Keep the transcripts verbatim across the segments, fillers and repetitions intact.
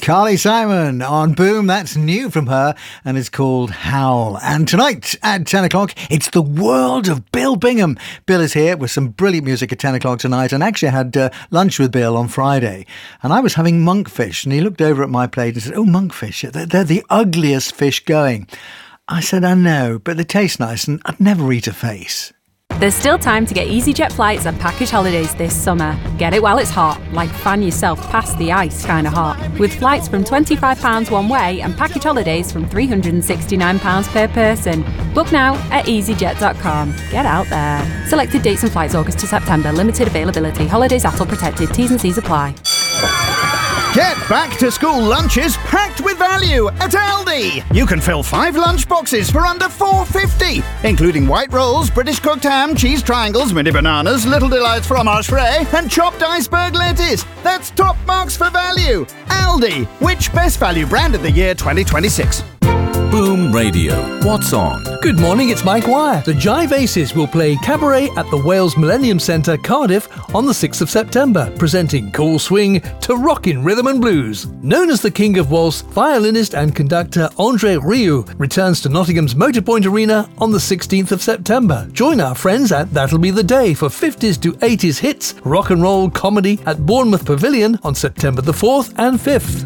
Carly Simon on Boom. That's new from her and it's called Howl. And tonight at ten o'clock, it's the world of Bill Bingham. Bill is here with some brilliant music at ten o'clock tonight, and actually I had uh, lunch with Bill on Friday and I was having monkfish and he looked over at my plate and said, "Oh, monkfish, they're, they're the ugliest fish going." I said, "I know, but they taste nice and I'd never eat a face." There's still time to get EasyJet flights and package holidays this summer. Get it while it's hot, like fan yourself past the ice kind of hot. With flights from twenty-five pounds one way and package holidays from three hundred sixty-nine pounds per person. Book now at easyjet dot com. Get out there. Selected dates and flights August to September. Limited availability. Holidays A T L protected. T's and C's apply. Get back to school lunches packed with value at Aldi. You can fill five lunch boxes for under four pounds fifty, including white rolls, British cooked ham, cheese triangles, mini bananas, little delights fromage frais, and chopped iceberg lettuce. That's top marks for value. Aldi, which best value brand of the year twenty twenty-six? Boom Radio. What's on? Good morning, it's Mike Wire. The Jive Aces will play Cabaret at the Wales Millennium Centre, Cardiff, on the sixth of September, presenting cool swing to rockin' rhythm and blues. Known as the King of Waltz, violinist and conductor André Rieu returns to Nottingham's Motorpoint Arena on the sixteenth of September. Join our friends at That'll Be the Day for fifties to eighties hits, rock and roll comedy at Bournemouth Pavilion on September the fourth and fifth.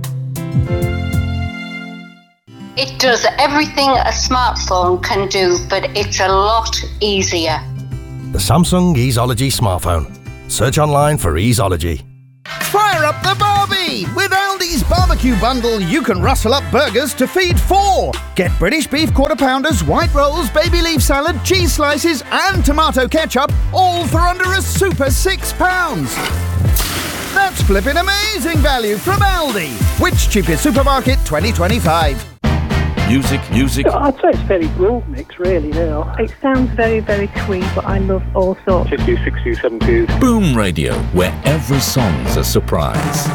It does everything a smartphone can do, but it's a lot easier. The Samsung Easeology smartphone. Search online for Easeology. Fire up the Barbie! With Aldi's barbecue bundle, you can rustle up burgers to feed four. Get British beef quarter pounders, white rolls, baby leaf salad, cheese slices, and tomato ketchup, all for under a super six pounds. That's flipping amazing value from Aldi. Which cheapest supermarket twenty twenty-five? Music, music. I'd say it's fairly broad mix, really, now. It sounds very, very twee, but I love all sorts. fifties, sixties, seventies. Boom Radio, where every song's a surprise.